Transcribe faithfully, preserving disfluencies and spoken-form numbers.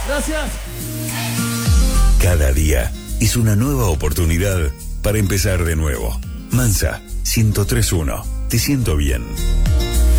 Gracias. Cada día es una nueva oportunidad para empezar de nuevo. Mansa, ciento tres punto uno. Te siento bien.